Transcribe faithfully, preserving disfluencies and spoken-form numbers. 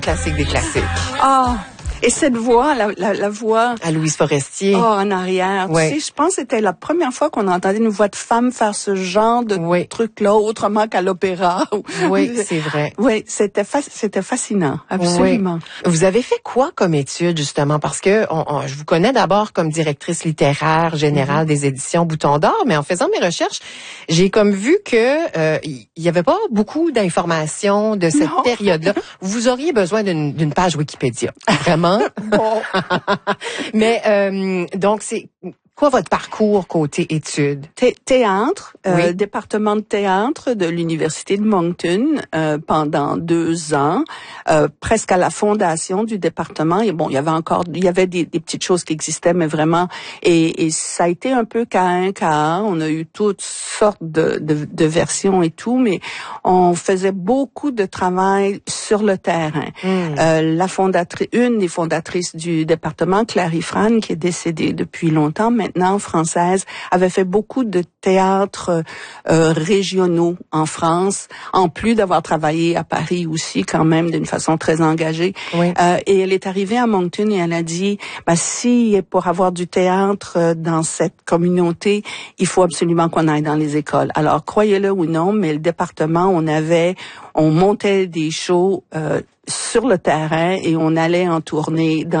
Classique des classiques. Ah! Et cette voix, la, la, la voix... À Louise Forestier. Oh, en arrière. Ouais. Tu sais, je pense que c'était la première fois qu'on entendait une voix de femme faire ce genre de oui. truc-là, autrement qu'à l'opéra. Oui, c'est vrai. Oui, c'était fa- c'était fascinant, absolument. Oui. Vous avez fait quoi comme étude, justement? Parce que on, on, je vous connais d'abord comme directrice littéraire générale mm-hmm. des éditions Bouton d'Or, mais en faisant mes recherches, j'ai comme vu que euh, il y avait pas beaucoup d'informations de cette non. période-là. Vous auriez besoin d'une, d'une page Wikipédia. Vraiment? Bon. Mais euh, donc c'est quoi votre parcours côté études? Thé- théâtre, euh, oui. département de théâtre de l'Université de Moncton euh, pendant deux ans, euh, presque à la fondation du département. Et bon, il y avait encore, il y avait des, des petites choses qui existaient, mais vraiment, et, et ça a été un peu K un, K un. On a eu toutes sortes de, de, de versions et tout, mais on faisait beaucoup de travail sur le terrain. Mm. Euh, la fondatrice, une des fondatrices du département, Claire Ifran, qui est décédée depuis longtemps maintenant, maintenant française, avait fait beaucoup de théâtres euh, régionaux en France, en plus d'avoir travaillé à Paris aussi quand même d'une façon très engagée. Oui. Euh, et elle est arrivée à Moncton et elle a dit, bah, si pour avoir du théâtre dans cette communauté, il faut absolument qu'on aille dans les écoles. Alors, croyez-le ou non, mais le département, on avait, on montait des shows euh, sur le terrain et on allait en tournée dans